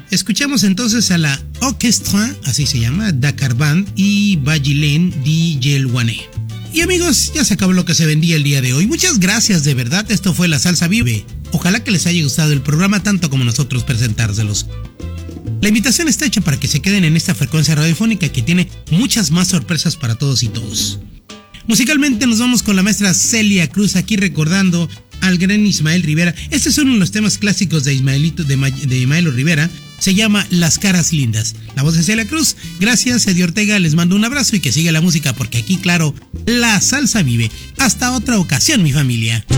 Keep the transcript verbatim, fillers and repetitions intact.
Escuchamos entonces a la Orchestra, así se llama, Dakar Band y Bajilen di Yelwane. Y amigos, ya se acabó lo que se vendía el día de hoy. Muchas gracias, de verdad, esto fue La Salsa Vive. Ojalá que les haya gustado el programa tanto como nosotros presentárselos. La invitación está hecha para que se queden en esta frecuencia radiofónica que tiene muchas más sorpresas para todos y todos. Musicalmente nos vamos con la maestra Celia Cruz, aquí recordando al gran Ismael Rivera. Este es uno de los temas clásicos de Ismaelito, de, Ma- de Ismaelo Rivera. Se llama Las Caras Lindas. La voz de Celia Cruz. Gracias, Eddie Ortega. Les mando un abrazo y que siga la música porque aquí, claro, la salsa vive. Hasta otra ocasión, mi familia.